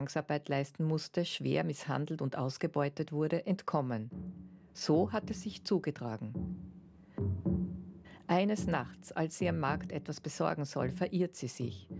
Zwangsarbeit leisten musste, schwer misshandelt und ausgebeutet wurde, entkommen. So hat es sich zugetragen. Eines Nachts, als sie am Markt etwas besorgen soll, verirrt sie sich.